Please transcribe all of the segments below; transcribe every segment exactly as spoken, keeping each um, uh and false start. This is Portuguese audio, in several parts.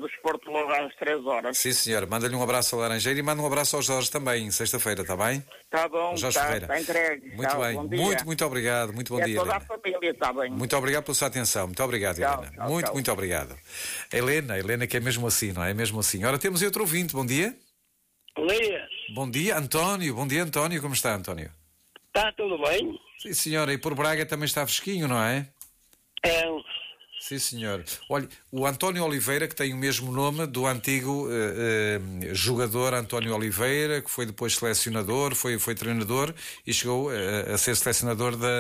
do Desporto logo às três horas. Sim, senhor. Manda-lhe um abraço ao Laranjeiro e manda um abraço ao Jorge também, sexta-feira, está bem? Está bom, Jorge está Ferreira. tá entregue. Muito Tchau, bem. bom dia. Muito, muito obrigado. Muito bom é dia, toda Helena. a família, está bem. Muito obrigado pela sua atenção. Muito obrigado, Tchau, Helena. tchau, muito, tchau. muito obrigado. Helena, Helena que é mesmo assim, não é? É mesmo assim. Ora, temos outro ouvinte. Bom dia. Elias, Bom dia, António. Bom dia, António. Como está, António? está tudo bem? Sim, senhora. E por Braga também está fresquinho, não é? É, Sim, senhor. Olha, o António Oliveira, que tem o mesmo nome do antigo eh, eh, jogador António Oliveira, que foi depois selecionador, foi, foi treinador e chegou eh, a ser selecionador da,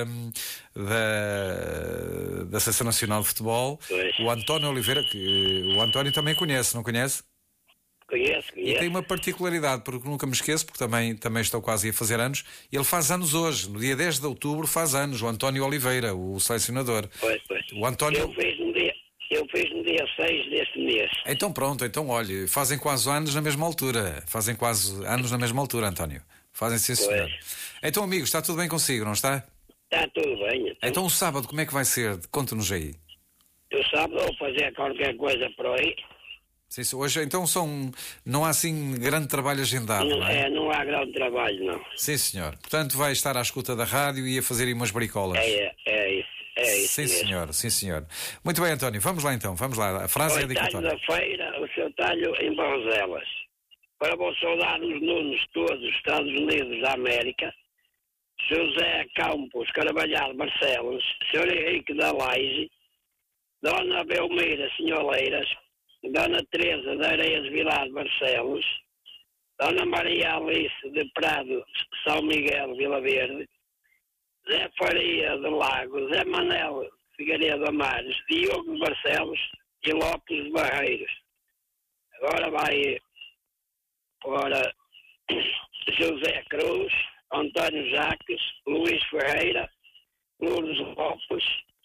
da, da Seleção Nacional de Futebol. Pois. O António Oliveira, que eh, o António também conhece, não conhece? conheço, E conheço. tem uma particularidade, porque nunca me esqueço, porque também, também estou quase a fazer anos. Ele faz anos hoje, no dia dez de outubro faz anos, o António Oliveira, o selecionador. Pois, pois. O António... Eu fiz no dia, eu fiz no dia seis deste mês. Então pronto, então olhe, fazem quase anos na mesma altura. Fazem quase anos na mesma altura, António. Fazem sim, senhor. Então, amigos, está tudo bem consigo, não está? Está tudo bem. Então, Então o sábado como é que vai ser? Conta-nos aí. tu sabes, vou fazer qualquer coisa por aí. Sim, sim, hoje então são, não há assim grande trabalho agendado, Não, não é? é, não há grande trabalho, não. Sim, senhor. Portanto, vai estar à escuta da rádio e a fazer aí umas bricolas. É, é, é isso. É isso Sim, mesmo. senhor, sim, senhor. Muito bem, António, vamos lá então, vamos lá. A frase é Oi, talho dedicatória. da feira, o seu talho em Barroselas. Para vou saudar os nunos todos dos Estados Unidos da América. Seu Zé Campos Carvalhal Barcelos, senhor Henrique da Laje, Dona Belmira Senholeiras, Dona Teresa de Areias Vilar Barcelos, Dona Maria Alice de Prado São Miguel Vila Verde, Zé Faria de Lago, Zé Manel Figueiredo Amares, Diogo de Barcelos e Lopes de Barreiros. Agora vai para José Cruz, António Jaques, Luís Ferreira, Lourdes Lopes,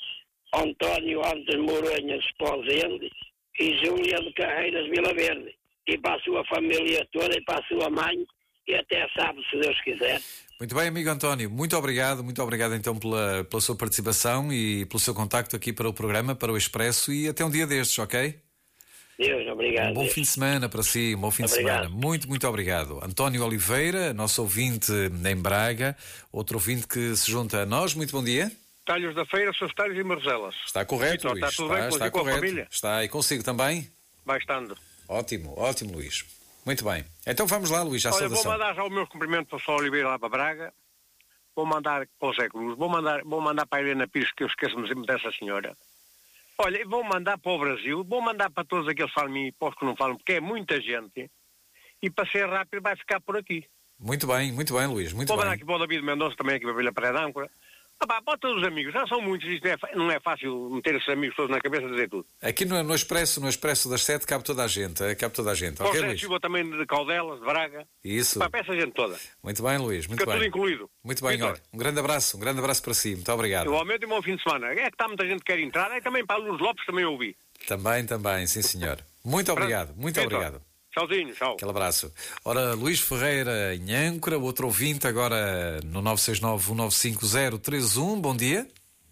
António Antes Moronha de Esposende e Júlia de Carreiras Vila Verde. E para a sua família toda e para a sua mãe e até sábado, se Deus quiser. Muito bem, amigo António, muito obrigado, muito obrigado então pela, pela sua participação e pelo seu contacto aqui para o programa, para o Expresso e até um dia destes, ok? Deus, obrigado. Um bom Deus. fim de semana para si, um bom fim Obrigado. de semana. Muito, muito obrigado. António Oliveira, nosso ouvinte em Braga, outro ouvinte que se junta a nós. Muito bom dia. Talhos da feira, seus talhos e marzelas. Está correto, Então, Luís. está tudo bem está, consigo, com a correto. família? Está e consigo também? Vai estando. Ótimo, ótimo, Luís. Muito bem. Então vamos lá, Luís, à Olha, vou saudação. mandar já o meu cumprimento para o São Oliveira lá para Braga. Vou mandar para o Zé Cruz. Vou mandar, vou mandar para a Helena Pires, que eu esqueço-me sempre dessa senhora. Olha, e vou mandar para o Brasil. Vou mandar para todos aqueles que falam e para os que não falam, porque é muita gente. E para ser rápido vai ficar por aqui. Muito bem, muito bem, Luís, muito Vou mandar bem. aqui para o David Mendonça também, aqui para a Vila Praia da Âncora. Ah, pá, para todos os amigos, já são muitos, isto é, não é fácil meter esses amigos todos na cabeça e dizer tudo. Aqui no, no Expresso, no Expresso das Sete, cabe toda a gente, eh, cabe toda a gente, O ok, Zé Luís? Silva também de Caldelas, de Braga. Isso. Pá, para essa gente toda. Muito bem, Luís, muito Fica tudo bem. incluído. Muito bem, Vitor. olha, um grande abraço, um grande abraço para si, muito obrigado. Igualmente, um bom fim de semana. É que está muita gente que quer entrar. É também para a Luz Lopes também ouvi. Também, também, sim senhor. Muito obrigado, muito Vitor. obrigado. Tchauzinho, tchau. Aquele abraço. Ora, Luís Ferreira em Âncora, outro ouvinte agora no nove seis nove, um nove cinco zero três um, bom dia.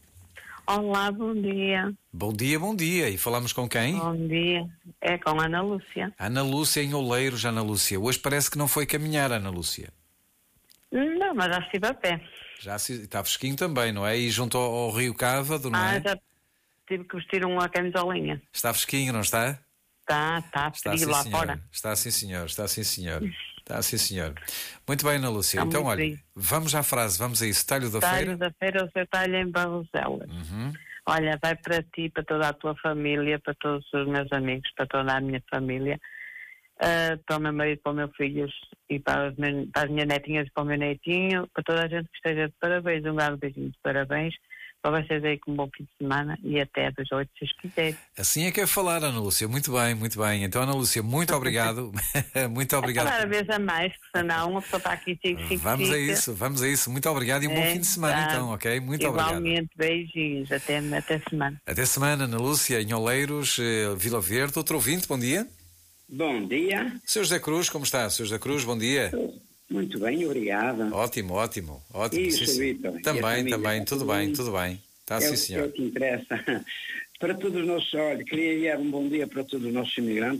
Olá, bom dia. Bom dia, bom dia. E falamos com quem? Bom dia. É com a Ana Lúcia. Ana Lúcia em Oleiros, Ana Lúcia. Hoje parece que não foi caminhar, Ana Lúcia. Não, mas já estive a pé. Já se- está fresquinho também, não é? E junto ao, ao Rio Cávado, não Ah, é? já tive que vestir uma camisolinha. Está fresquinho, não está? Tá, tá, Está frio sim, lá senhor. fora. Está sim, senhor. Está sim, senhor. Está sim, senhor. Muito bem, Ana Lúcia. Está então, muito olha, frio. vamos à frase, vamos a isso. Talho da Talho feira. da feira, o seu talho em Barroselas. Uhum. Olha, vai para ti, para toda a tua família, para todos os meus amigos, para toda a minha família, uh, para o meu marido, para os meus filhos e para, os meus, para as minhas netinhas e para o meu netinho, para toda a gente que esteja de parabéns. Um grande beijinho de parabéns. Para vocês aí com um bom fim de semana e até das oito, se quiserem. Assim é que é falar, Ana Lúcia. Muito bem, muito bem. Então, Ana Lúcia, muito obrigado. muito obrigado. Cada vez a mais, porque senão uma pessoa está aqui fica, fica, Vamos a fica. isso, vamos a isso. Muito obrigado e um bom É, fim de semana, tá. então, ok? Muito obrigado. Igualmente, beijinhos. Até, até semana. Até semana, Ana Lúcia, em Oleiros, eh, Vila Verde. Outro ouvinte, bom dia. Bom dia. Senhor José Cruz, como está? Senhor José Cruz, bom dia. Muito bem, obrigado. Ótimo, ótimo, ótimo. Isso, sim, sim. Vítor. E a Também, família? também, tudo Tudo bem, bem? tudo bem. Está É sim, o- é senhor. o que interessa. Para todos os nossos, olha, queria enviar um bom dia para todos os nossos imigrantes.